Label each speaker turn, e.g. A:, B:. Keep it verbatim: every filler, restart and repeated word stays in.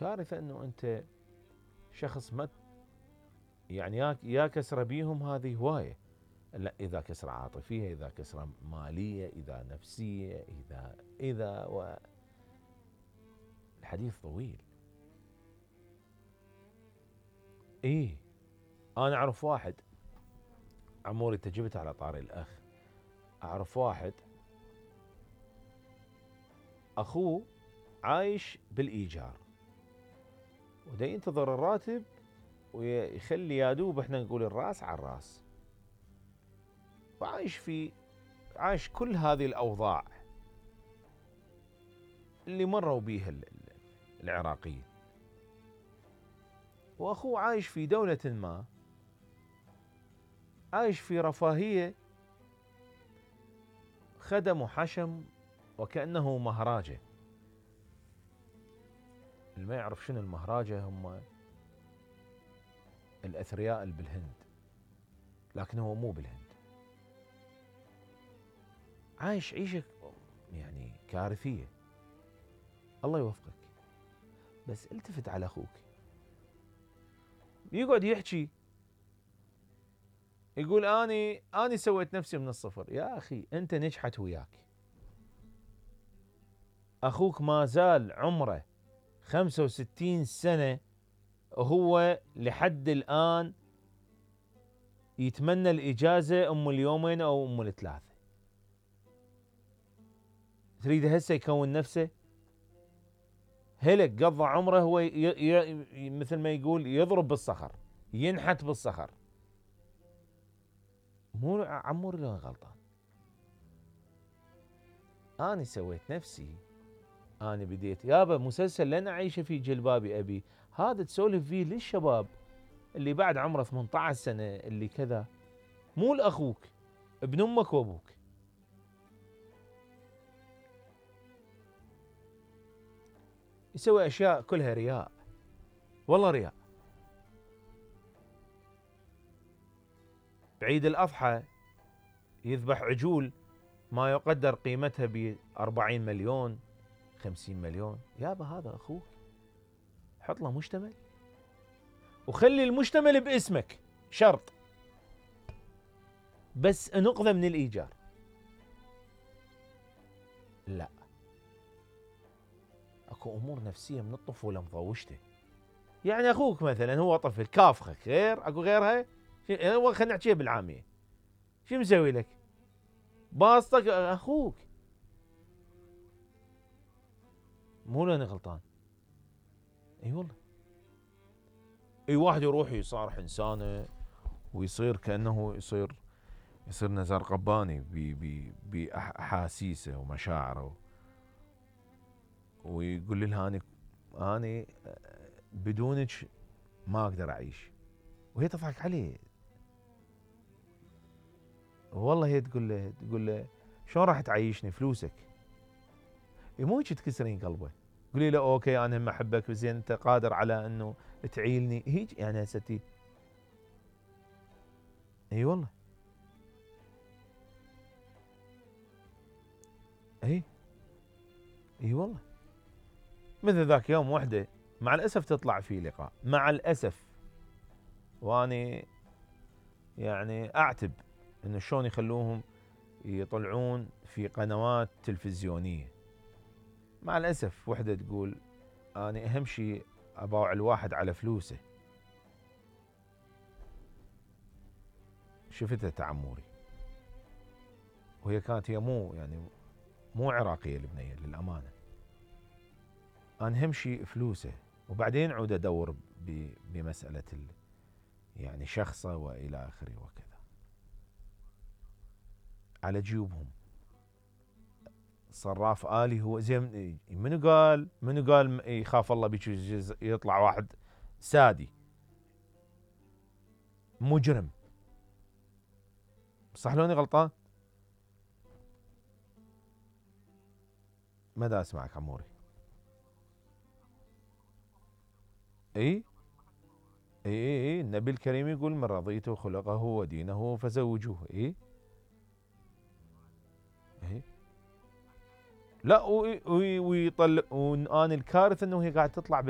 A: كارثة انه انت شخص ما يعني يا يا كسرة بيهم هذه هواية، لا اذا كسرة عاطفية، اذا كسرة مالية، اذا نفسية، اذا اذا و الحديث طويل. ايه انا اعرف واحد، عموري انت جبت على طاري الاخ، اعرف واحد اخوه عايش بالايجار ودا ينتظر الراتب ويخلي يادوب احنا نقول الراس على الراس، وعايش في عايش كل هذه الاوضاع اللي مروا بيها العراقيين، واخوه عايش في دولة ما، عايش في رفاهية، خدم وحشم وكأنه مهراجة. اللي ما يعرف شنو المهراجة هم الأثرياء اللي بالهند، لكن هو مو بالهند، عايش عيشة يعني كارثية. الله يوفقك. بس التفت على أخوك يقعد يحكي يقول أني أني سويت نفسي من الصفر. يا أخي أنت نجحت وياك، أخوك ما زال عمره خمسة وستين سنة وهو لحد الآن يتمنى الإجازة أم اليومين أو أم الثلاثة. تريد هسه يكون نفسه هلك قضى عمره هو ي... ي... مثل ما يقول يضرب بالصخر، ينحت بالصخر. مو عمور اللي غلطان، أنا سويت نفسي، أنا بديت يابا مسلسل لن أعيش في جلباب أبي، هذا تسولف فيه للشباب اللي بعد عمره ثمانية عشر سنة اللي كذا، مو لأخوك ابن أمك وأبوك. يسوي أشياء كلها رياء، والله رياء. بعيد الأضحى يذبح عجول ما يقدر قيمتها ب أربعين مليون خمسين مليون. يابا هذا أخوك، حط له مشتمل وخلي المشتمل باسمك شرط، بس نقذة من الإيجار. لا، اكو امور نفسيه من الطفوله مضوجته. يعني اخوك مثلا هو طفل كافخك غير، اكو غيرها خلينا نحكيها بالعاميه، شو مسوي لك؟ باسطك اخوك، مو انا غلطان. اي والله. اي واحد يروح يصارح انسانه ويصير كانه يصير يصير نزار قباني باحاسيسه ومشاعره، ويقول لها اني اني بدونك ما اقدر اعيش، وهي تضحك عليه. والله هي تقول له تقول له شلون راح تعيشني فلوسك؟ مو هيك تكسرين قلبه، قولي له اوكي انا هم احبك زين انت قادر على انه تعيلني هيك يعني هسه. اي والله. اي اي والله. مثل ذاك يوم وحده مع الاسف تطلع في لقاء، مع الاسف، واني يعني اعتب انه شلون يخلوهم يطلعون في قنوات تلفزيونيه. مع الاسف وحده تقول انا اهم شيء اباوع الواحد على فلوسه. شفتها تعموري، وهي كانت هي مو يعني مو عراقيه البنيه للامانه. انا اهم شيء فلوسه، وبعدين عود ادور بمساله يعني شخصه والى اخره وكذا على جيوبهم. صراف آلي هو زين. منو قال منو قال يخاف الله بيك يطلع واحد سادي مجرم؟ صح لوني غلطان؟ ما دا اسمعك عموري. اي اي اي, اي. النبي الكريم يقول من رضيت خلقه ودينه فزوجوه. اي اي. لا ويطلع. وانا الكارثه انه هي قاعده تطلع